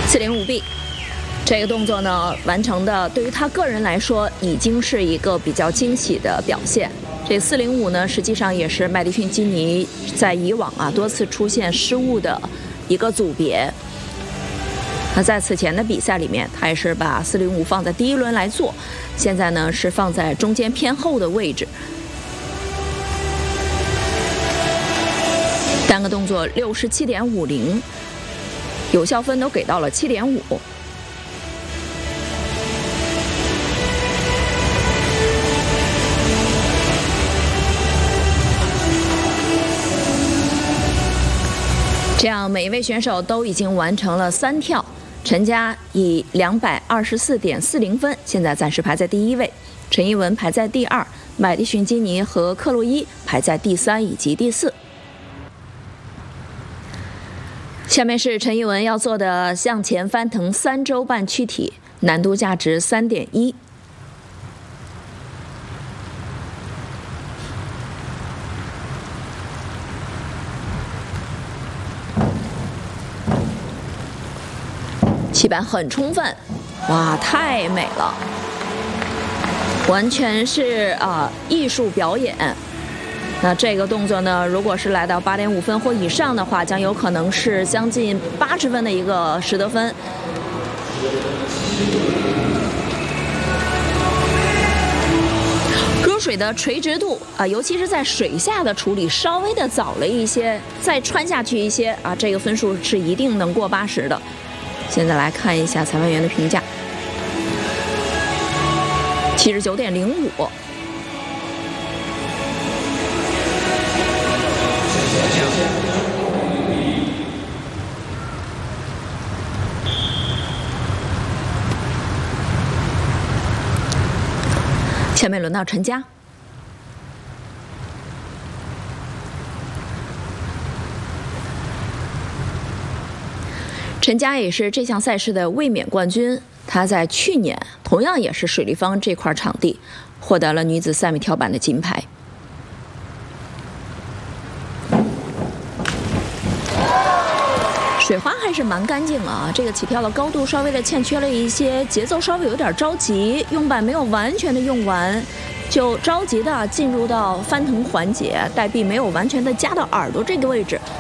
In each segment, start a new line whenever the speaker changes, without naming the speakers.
405B， 这个动作呢完成的，对于他个人来说已经是一个比较惊喜的表现。这405呢，实际上也是麦迪逊基尼在以往多次出现失误的一个组别。那在此前的比赛里面，他也是把405放在第一轮来做，现在呢是放在中间偏后的位置。单个动作67.50，有效分都给到了7.5。这样每一位选手都已经完成了3跳，陈佳以224.40分，现在暂时排在第1位，陈一文排在第2，麦迪逊基尼和克洛伊排在第3以及第4。下面是陈一文要做的向前翻腾3周半躯体，难度价值3.1。起板很充分，哇，太美了，完全是艺术表演。那这个动作呢，如果是来到8.5分或以上的话，将有可能是将近80分的一个实得分。入水的垂直度尤其是在水下的处理稍微的早了一些，再穿下去一些这个分数是一定能过80的。现在来看一下裁判员的评价，79.05。下面轮到陈佳。陈佳也是这项赛事的卫冕冠军，她在去年同样也是水立方这块场地获得了女子3米跳板的金牌。水花还是蛮干净啊，这个起跳的高度稍微的欠缺了一些，节奏稍微有点着急，用板没有完全的用完，就着急的进入到翻腾环节，带臂没有完全的夹到耳朵这个位置。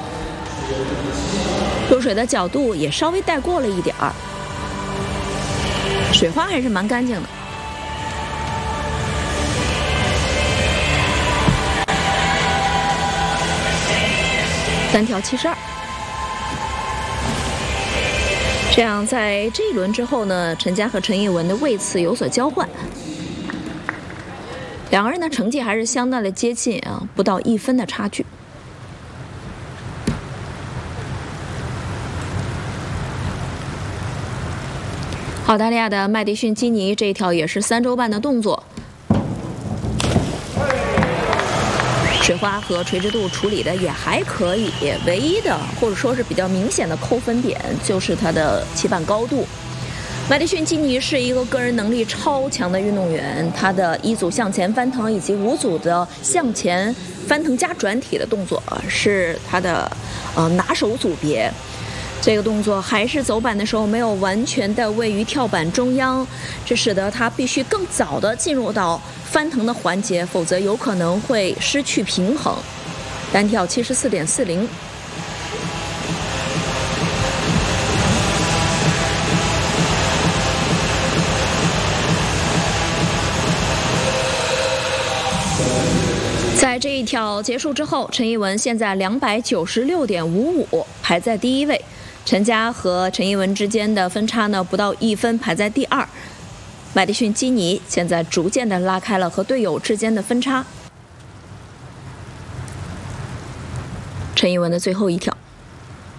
入水的角度也稍微带过了一点儿，水花还是蛮干净的。单跳72。这样在这一轮之后呢，陈佳和陈一文的位次有所交换，两个人的成绩还是相当的接近不到1分的差距。澳大利亚的麦迪逊基尼这一跳也是3周半的动作，水花和垂直度处理的也还可以，唯一的或者说是比较明显的扣分点就是它的起板高度。麦迪逊基尼是一个个人能力超强的运动员，他的1组向前翻腾以及5组的向前翻腾加转体的动作是他的拿手组别。这个动作还是走板的时候没有完全的位于跳板中央，这使得他必须更早的进入到翻腾的环节，否则有可能会失去平衡。单跳74.40。在这一跳结束之后，陈一文现在296.55排在第1位。陈佳和陈一文之间的分差呢不到1分，排在第2。麦迪逊基尼现在逐渐的拉开了和队友之间的分差。陈一文的最后一跳。